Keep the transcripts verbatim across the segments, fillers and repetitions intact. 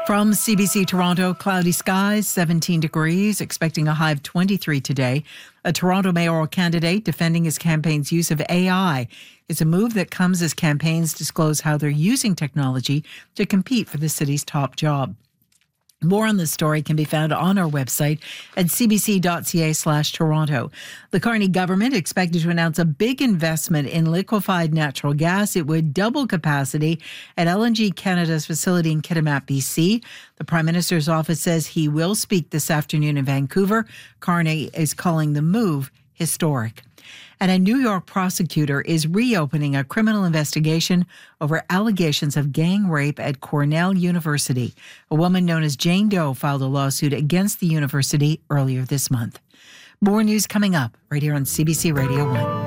From C B C Toronto, cloudy skies, seventeen degrees, expecting a high of twenty-three today. A Toronto mayoral candidate defending his campaign's use of A I. It's a move that comes as campaigns disclose how they're using technology to compete for the city's top job. More on this story can be found on our website at cbc.ca slash Toronto. The Carney government expected to announce a big investment in liquefied natural gas. It would double capacity at L N G Canada's facility in Kitimat, B C. The Prime Minister's office says he will speak this afternoon in Vancouver. Carney is calling the move historic. And a New York prosecutor is reopening a criminal investigation over allegations of gang rape at Cornell University. A woman known as Jane Doe filed a lawsuit against the university earlier this month. More news coming up right here on C B C Radio one.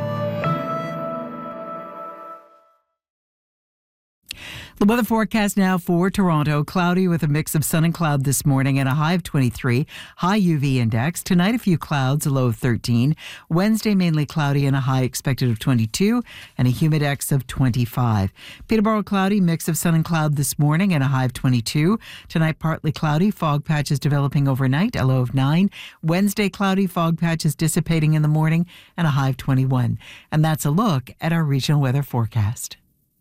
The weather forecast now for Toronto, cloudy with a mix of sun and cloud this morning and a high of twenty-three, high U V index. Tonight, a few clouds, a low of thirteen. Wednesday, mainly cloudy and a high expected of twenty-two and a humidex of twenty-five. Peterborough, cloudy, mix of sun and cloud this morning and a high of twenty-two. Tonight, partly cloudy, fog patches developing overnight, a low of nine. Wednesday, cloudy, fog patches dissipating in the morning and a high of twenty-one. And that's a look at our regional weather forecast.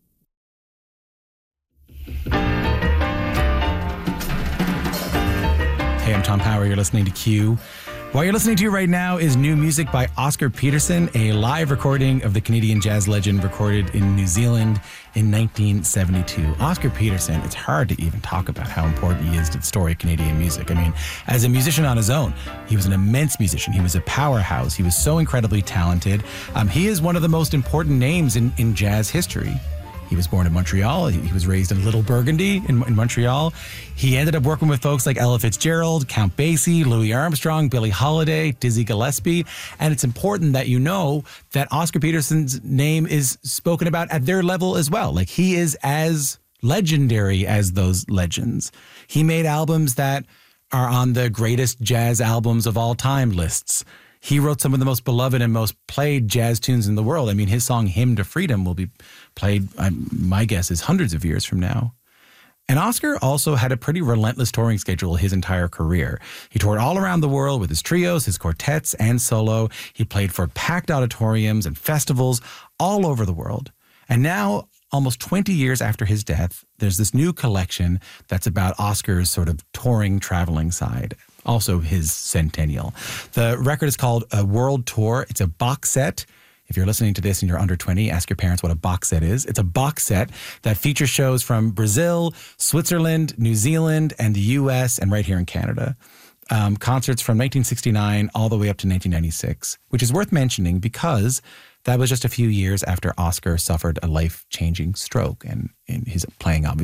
Hey, I'm Tom Power. You're listening to Q. What you're listening to right now is new music by Oscar Peterson, a live recording of the Canadian jazz legend recorded in New Zealand in nineteen seventy-two. Oscar Peterson, it's hard to even talk about how important he is to the story of Canadian music. I mean, as a musician on his own, he was an immense musician. He was a powerhouse. He was so incredibly talented. Um, he is one of the most important names in, in jazz history. He was born in Montreal. He was raised in Little Burgundy in, in Montreal. He ended up working with folks like Ella Fitzgerald, Count Basie, Louis Armstrong, Billie Holiday, Dizzy Gillespie. And it's important that you know that Oscar Peterson's name is spoken about at their level as well. Like, he is as legendary as those legends. He made albums that are on the greatest jazz albums of all time lists. He wrote some of the most beloved and most played jazz tunes in the world. I mean, his song Hymn to Freedom will be played, um, my guess is hundreds of years from now. And Oscar also had a pretty relentless touring schedule his entire career. He toured all around the world with his trios, his quartets, and solo. He played for packed auditoriums and festivals all over the world. And now, almost twenty years after his death, there's this new collection that's about Oscar's sort of touring, traveling side. Also his centennial. The record is called A World Tour. It's a box set. If you're listening to this and you're under twenty, ask your parents what a box set is. It's a box set that features shows from Brazil, Switzerland, New Zealand, and the U S, and right here in Canada. Um, concerts from nineteen sixty-nine all the way up to nineteen ninety-six, which is worth mentioning because that was just a few years after Oscar suffered a life-changing stroke, and in his playing obviously